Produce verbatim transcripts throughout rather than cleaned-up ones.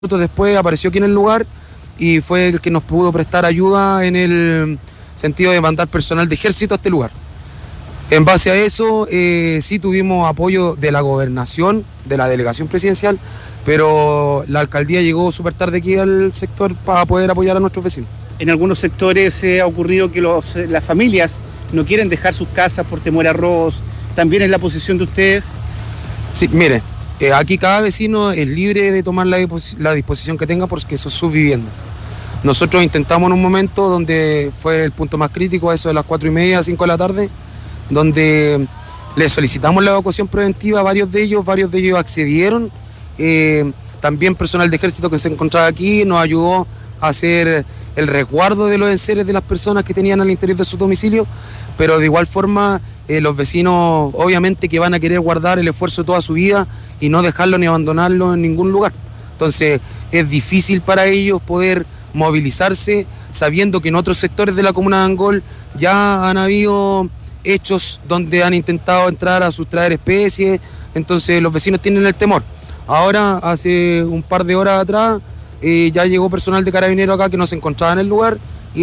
minutos después apareció aquí en el lugar y fue el que nos pudo prestar ayuda en el sentido de mandar personal de ejército a este lugar. En base a eso, eh, sí tuvimos apoyo de la gobernación, de la delegación presidencial, pero la alcaldía llegó súper tarde aquí al sector para poder apoyar a nuestros vecinos. En algunos sectores se eh, ha ocurrido que los, las familias no quieren dejar sus casas por temor a robos. ¿También es la posición de ustedes? Sí, mire, eh, aquí cada vecino es libre de tomar la, la disposición que tenga porque son sus viviendas. Nosotros intentamos en un momento donde fue el punto más crítico, a eso de las cuatro y media, cinco de la tarde, donde le solicitamos la evacuación preventiva, varios de ellos, varios de ellos accedieron. Eh, también personal de ejército que se encontraba aquí nos ayudó a hacer el resguardo de los enseres de las personas que tenían al interior de su domicilio, pero de igual forma eh, los vecinos obviamente que van a querer guardar el esfuerzo de toda su vida y no dejarlo ni abandonarlo en ningún lugar. Entonces es difícil para ellos poder movilizarse sabiendo que en otros sectores de la comuna de Angol ya han habido hechos donde han intentado entrar a sustraer especies, entonces los vecinos tienen el temor. Ahora, hace un par de horas atrás, eh, ya llegó personal de Carabineros acá que no se encontraba en el lugar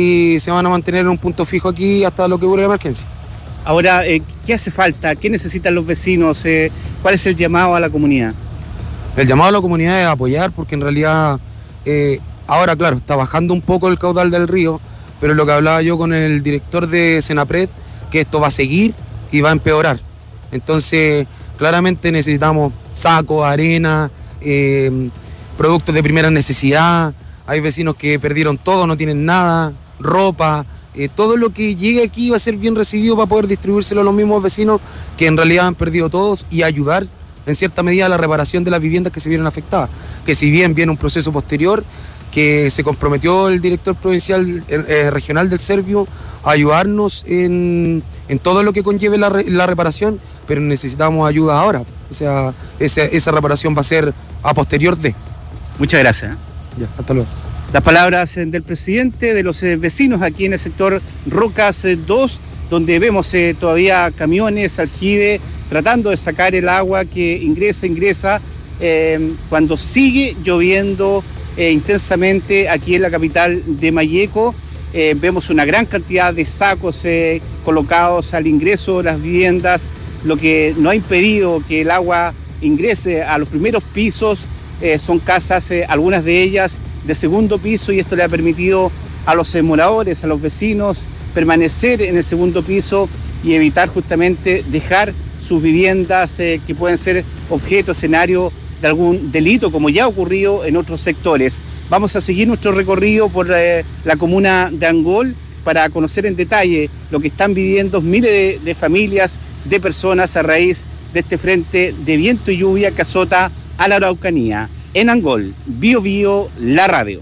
y se van a mantener en un punto fijo aquí hasta lo que dure la emergencia. Ahora, eh, ¿qué hace falta? ¿Qué necesitan los vecinos? Eh, ¿Cuál es el llamado a la comunidad? El llamado a la comunidad es apoyar porque en realidad, eh, ahora claro, está bajando un poco el caudal del río, pero lo que hablaba yo con el director de Senapred, que esto va a seguir y va a empeorar. Entonces, claramente necesitamos sacos, arena, eh, productos de primera necesidad. Hay vecinos que perdieron todo, no tienen nada, ropa. Eh, todo lo que llegue aquí va a ser bien recibido para poder distribuírselo a los mismos vecinos que en realidad han perdido todos y ayudar en cierta medida a la reparación de las viviendas que se vieron afectadas. Que si bien viene un proceso posterior, que se comprometió el director provincial eh, regional del Servio a ayudarnos en, en todo lo que conlleve la, la reparación, pero necesitamos ayuda ahora. O sea, esa, esa reparación va a ser a posterior de. Muchas gracias. Ya, hasta luego. Las palabras del presidente, de los vecinos aquí en el sector Rocas dos, donde vemos eh, todavía camiones, aljibe, tratando de sacar el agua que ingresa, ingresa, eh, cuando sigue lloviendo eh, intensamente aquí en la capital de Malleco. Eh, vemos una gran cantidad de sacos eh, colocados al ingreso de las viviendas, lo que no ha impedido que el agua ingrese a los primeros pisos. Eh, son casas, eh, algunas de ellas de segundo piso, y esto le ha permitido a los eh, moradores, a los vecinos, permanecer en el segundo piso y evitar justamente dejar sus viviendas eh, que pueden ser objeto, escenario de algún delito, como ya ha ocurrido en otros sectores. Vamos a seguir nuestro recorrido por eh, la comuna de Angol para conocer en detalle lo que están viviendo miles de, de familias, de personas a raíz de este frente de viento y lluvia que azota a la Araucanía. En Angol, Bio Bio, la radio.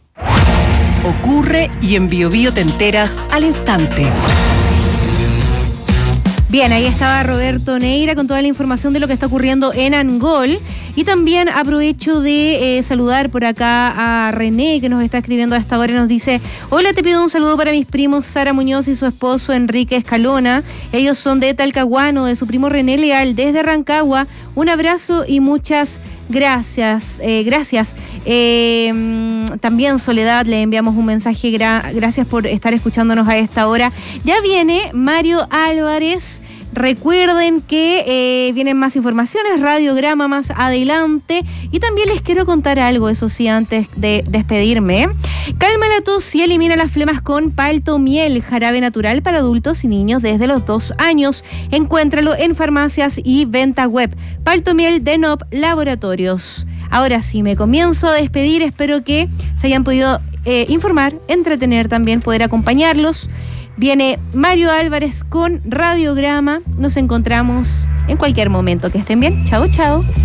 Ocurre y en Bio Bio te enteras al instante. Bien, ahí estaba Roberto Neira con toda la información de lo que está ocurriendo en Angol. Y también aprovecho de eh, saludar por acá a René, que nos está escribiendo a esta hora y nos dice: hola, te pido un saludo para mis primos Sara Muñoz y su esposo Enrique Escalona. Ellos son de Talcahuano, de su primo René Leal, desde Rancagua. Un abrazo y muchas gracias. Eh, gracias. Eh, también Soledad, le enviamos un mensaje. Gra- gracias por estar escuchándonos a esta hora. Ya viene Mario Álvarez. Recuerden que eh, vienen más informaciones, radiograma más adelante. Y también les quiero contar algo, eso sí, antes de despedirme. Calma la tos y elimina las flemas con Paltomiel, jarabe natural para adultos y niños desde los dos años. Encuéntralo en farmacias y venta web. Paltomiel de N O P Laboratorios. Ahora sí, me comienzo a despedir. Espero que se hayan podido eh, informar, entretener también, poder acompañarlos. Viene Mario Álvarez con Radiograma. Nos encontramos en cualquier momento. Que estén bien. Chao, chao.